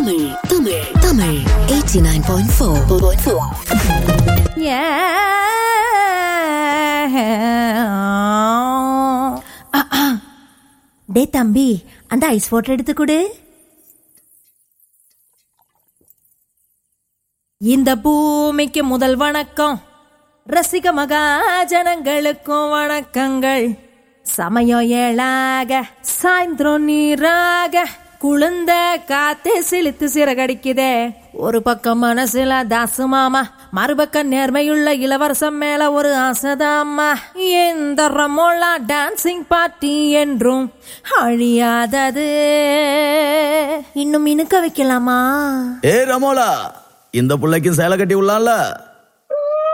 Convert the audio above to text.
தமிழ் 89.4. டே தம்பி, அந்த ice water எடுத்து கொடு. இந்த பூமிக்கு முதல் வணக்கம், ரசிக மகாஜனங்களுக்கும் வணக்கங்கள். சமயம் ஏழாக சாயந்திரம் நீராக குளிர்ந்த காத்து சிலித்து சிறகடிக்குதே. ஒரு பக்கம் மனசுல தாசு மாமா, மறுபக்கம் நேர்மையுள்ள இளவரசம் மேல ஒரு ஆசைதாம்மா. எந்த ரமோலா டான்சிங் பார்ட்டி என்றும் அழியாதது. இன்னும் இனுக்க வைக்கலாமா? ஏ ரமோலா, இந்த புள்ளைக்கு சேலை கட்டி உள்ளான்ல,